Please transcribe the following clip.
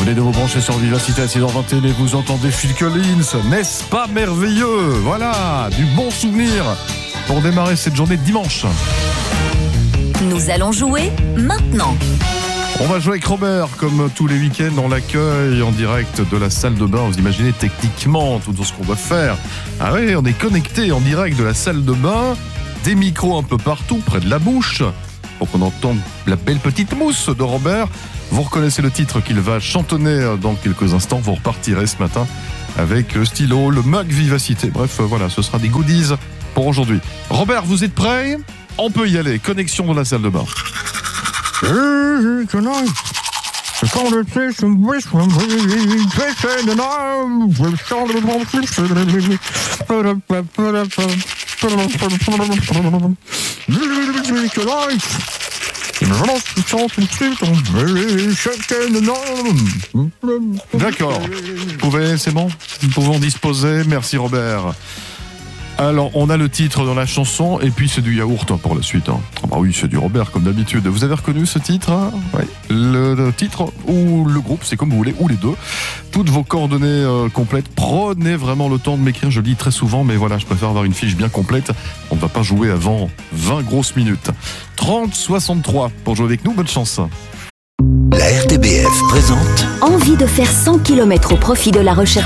venez de vous brancher sur Vivacité à 6h21 et vous entendez Phil Collins. N'est-ce pas merveilleux? Voilà, du bon souvenir pour démarrer cette journée de dimanche. Nous allons jouer maintenant. On va jouer avec Robert, comme tous les week-ends, on l'accueille en direct de la salle de bain. Vous imaginez techniquement tout ce qu'on va faire. Ah oui, on est connecté en direct de la salle de bain, des micros un peu partout, près de la bouche, pour qu'on entende la belle petite mousse de Robert. Vous reconnaissez le titre qu'il va chantonner dans quelques instants. Vous repartirez ce matin avec le stylo, le mug Vivacité. Bref, voilà, ce sera des goodies pour aujourd'hui. Robert, vous êtes prêts? On peut y aller. Connexion dans la salle de bain. D'accord. C'est bon? Nous pouvons disposer. Merci Robert. Alors, on a le titre dans la chanson, et puis c'est du yaourt pour la suite. Ah bah oui, c'est du Robert, comme d'habitude. Vous avez reconnu ce titre? Oui. Le titre ou le groupe, c'est comme vous voulez, ou les deux. Toutes vos coordonnées complètes. Prenez vraiment le temps de m'écrire, je le dis très souvent, mais voilà, je préfère avoir une fiche bien complète. On ne va pas jouer avant 20 grosses minutes. 30-63 pour jouer avec nous, bonne chance. La RTBF présente Envie de faire 100 km au profit de la recherche